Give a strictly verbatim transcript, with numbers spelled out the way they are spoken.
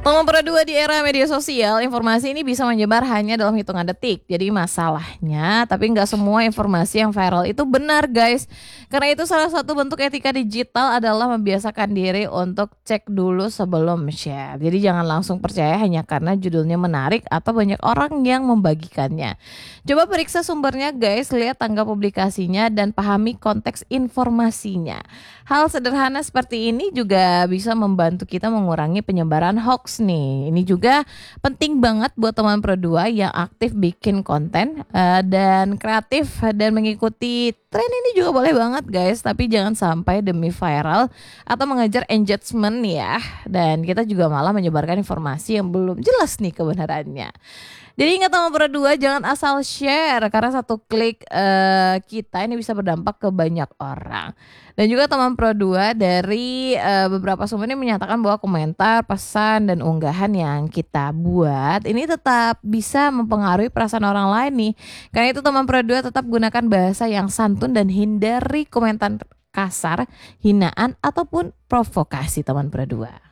Teman berdua di era media sosial, informasi ini bisa menyebar hanya dalam hitungan detik. Jadi masalahnya, tapi nggak semua informasi yang viral itu benar guys. Karena itu salah satu bentuk etika digital adalah membiasakan diri untuk cek dulu sebelum share. Jadi jangan langsung percaya hanya karena judulnya menarik atau banyak orang yang membagikannya. Coba periksa sumbernya guys, lihat tanggal publikasinya dan pahami konteks informasinya. Hal sederhana seperti ini juga bisa membantu kita mengurangi penyebaran hoax nih. Ini juga penting banget buat teman Pro dua yang aktif bikin konten uh, dan kreatif dan mengikuti tren ini juga boleh banget guys. Tapi jangan sampai demi viral atau mengejar engagement ya. Dan kita juga malah menyebarkan informasi yang belum jelas nih kebenarannya. Jadi ingat teman Pro dua, jangan asal share karena satu klik uh, kita ini bisa berdampak ke banyak orang. Dan juga teman Pro dua dari uh, beberapa sumber ini menyatakan bahwa komentar, pesan dan unggahan yang kita buat ini tetap bisa mempengaruhi perasaan orang lain nih. Karena itu teman Pro dua tetap gunakan bahasa yang santun dan hindari komentar kasar, hinaan ataupun provokasi teman Pro dua.